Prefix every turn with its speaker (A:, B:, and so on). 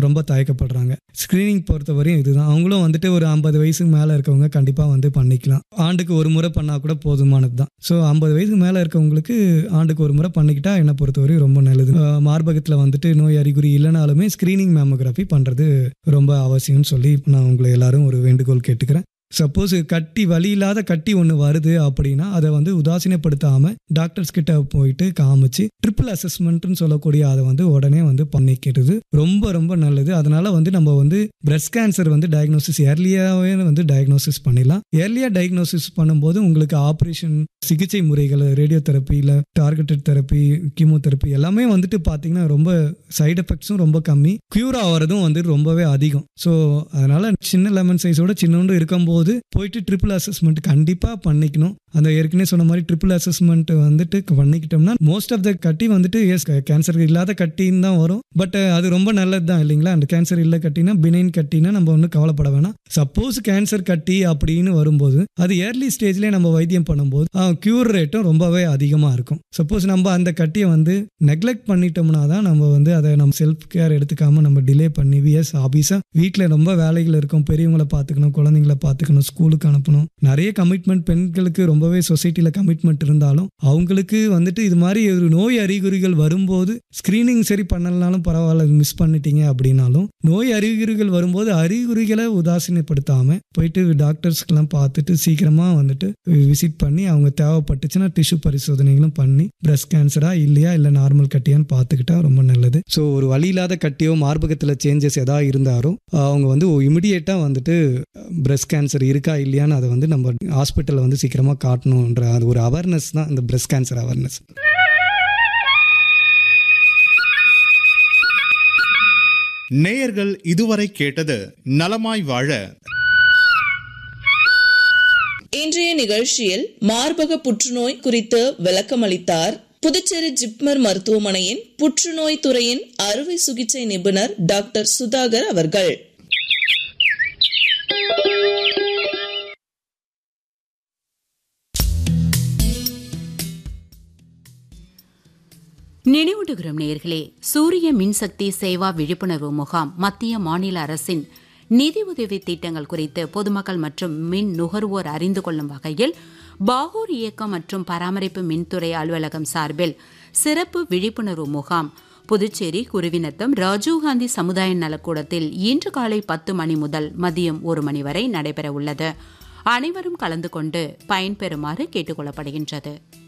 A: ரொம்ப தயக்கப்படுறாங்க. ஸ்க்ரீனிங் பொறுத்தவரையும் இதுதான். அவங்களும் வந்துட்டு ஒரு 50 வயசுக்கு மேலே இருக்கவங்க கண்டிப்பாக வந்து பண்ணிக்கலாம். ஆண்டுக்கு ஒரு முறை பண்ணால் கூட போதுமானது தான். ஸோ 50 வயசுக்கு மேலே இருக்கவங்களுக்கு ஆண்டுக்கு ஒரு முறை பண்ணிக்கிட்டா என்னை பொறுத்தவரையும் ரொம்ப நல்லது. மார்பகத்தில் வந்துட்டு நோய் அறிகுறி இல்லைனாலுமே ஸ்க்ரீனிங் மேமோகிராஃபி பண்ணுறது ரொம்ப அவசியம்னு சொல்லி நான் உங்களை எல்லாரும் ஒரு வேண்டுகோள் கேட்டுக்கிறேன். சப்போஸ் கட்டி வலி இல்லாத கட்டி ஒன்று வருது அப்படின்னா அதை வந்து உதாசீனப்படுத்தாமல் டாக்டர்ஸ் கிட்ட போயிட்டு காமிச்சு ட்ரிபிள் அசஸ்மெண்ட்னு சொல்லக்கூடிய அதை வந்து உடனே வந்து பண்ணிக்கிறது ரொம்ப ரொம்ப நல்லது. அதனால வந்து நம்ம வந்து பிரஸ்ட் கேன்சர் வந்து டயக்னோசிஸ் ஏர்லியாகவே வந்து டயக்னோசிஸ் பண்ணிடலாம். ஏர்லியாக டயக்னோசிஸ் பண்ணும்போது உங்களுக்கு ஆப்ரேஷன் சிகிச்சை முறைகள் ரேடியோ தெரப்பி இல்லை டார்கெட்டட் தெரப்பி கீமோதெரப்பி எல்லாமே வந்துட்டு பார்த்தீங்கன்னா ரொம்ப சைடு எஃபெக்ட்ஸும் ரொம்ப கம்மி, க்யூர் ஆகிறதும் வந்து ரொம்பவே அதிகம். ஸோ அதனால சின்ன லெமன் சைஸோட சின்னோண்டு இருக்கும்போது போயிட்டு ட்ரிபிள் அசஸ்மெண்ட் கண்டிப்பாக பண்ணிக்கணும். அந்த ஏற்கனவே சொன்ன மாதிரி ட்ரிபிள் அசஸ்மெண்ட் வந்துட்டு பண்ணிக்கிட்டோம்னா மோஸ்ட் ஆஃப் த கட்டி வந்துட்டு கேன்சர் இல்லாத கட்டின்னு தான் வரும். பட் அது ரொம்ப நல்லது தான் இல்லைங்களா. அந்த கேன்சர் இல்லை கட்டினா பினைன் கட்டினா நம்ம ஒன்றும் கவலைப்பட வேணாம். சப்போஸ் கேன்சர் கட்டி அப்படின்னு வரும்போது அது ஏர்லி ஸ்டேஜ்லேயே நம்ம வைத்தியம் பண்ணும்போது க்யூர் ரேட்டும் ரொம்பவே அதிகமாக இருக்கும். சப்போஸ் நம்ம அந்த கட்டியை வந்து நெக்லெக்ட் பண்ணிட்டோம்னா தான் நம்ம வந்து அதை நம்ம செல்ஃப் கேர் எடுத்துக்காம நம்ம டிலே பண்ணி ஆபீஸாக வீட்டில் ரொம்ப வேலைகள் இருக்கும், பெரியவங்களை பார்த்துக்கணும், குழந்தைங்களை பார்த்துக்கணும், ஸ்கூலுக்கு அனுப்பணும், நிறைய கமிட்மெண்ட் பெண்களுக்கு ரொம்பவே சொசைட்டியில் கமிட்மெண்ட் இருந்தாலும் அவங்களுக்கு வந்துட்டு இது மாதிரி ஒரு நோய் அறிகுறிகள் வரும்போது ஸ்க்ரீனிங் சரி பண்ணலனாலும் பரவாயில்ல மிஸ் பண்ணிட்டீங்க அப்படின்னாலும் நோய் அறிகுறிகள் வரும்போது அறிகுறிகளை உதாசீனப்படுத்தாமல் போயிட்டு டாக்டர்ஸ்க்கெல்லாம் பார்த்துட்டு சீக்கிரமாக வந்துட்டு விசிட் பண்ணி அவங்க தேவைப்பட்டுச்சுன்னா டிஷ்யூ பரிசோதனைகளும் பண்ணி பிரஸ்ட் கேன்சரா இல்லையா இல்லை நார்மல் கட்டியான்னு பார்த்துக்கிட்டா ரொம்ப நல்லது. ஸோ ஒரு வலி இல்லாத கட்டியோ மார்பகத்தில் சேஞ்சஸ் எதாவது இருந்தாலும் அவங்க வந்து இமிடியேட்டாக வந்துட்டு பிரஸ்ட் கேன்சர் இருக்கா இல்லையான்னு அதை வந்து நம்ம ஹாஸ்பிட்டலில் வந்து சீக்கிரமாக காட்டணுன்ற அது ஒரு அவேர்னஸ் தான் இந்த பிரஸ்ட் கேன்சர் அவேர்னஸ்.
B: நேயர்கள் இதுவரை கேட்டது நலமாய் வாழ.
C: இன்றைய நிகழ்ச்சியில் மார்பக புற்றுநோய் குறித்து விளக்கமளித்தார் புதுச்சேரி ஜிப்மர் மருத்துவமனையின் புற்றுநோய் துறையின் அறுவை சிகிச்சை நிபுணர் டாக்டர் சுதாகர் அவர்கள்.
D: நினைவூட்டுகிறோம் நேயர்களே, சூரிய மின்சக்தி சேவா விழிப்புணர்வு முகாம் மத்திய மாநில அரசின் நிதி உதவி திட்டங்கள் குறித்து பொதுமக்கள் மற்றும் மின் நுகர்வோர் அறிந்து கொள்ளும் வகையில் பாகூர் இயக்கம் மற்றும் பராமரிப்பு மின்துறை அலுவலகம் சார்பில் சிறப்பு விழிப்புணர்வு முகாம் புதுச்சேரி குருவிநத்தம் ராஜீவ்காந்தி சமுதாய நலக்கூடத்தில் இன்று காலை 10 மணி முதல் மதியம் 1 மணி வரை நடைபெற உள்ளது. அனைவரும் கலந்து கொண்டு பயன்பெறுமாறு கேட்டுக்கொள்ளப்படுகின்றது.